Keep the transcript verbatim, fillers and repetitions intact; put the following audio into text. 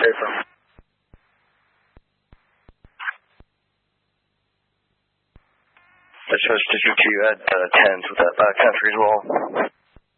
safer. That shows district two at uh, ten with that uh, ten three as well.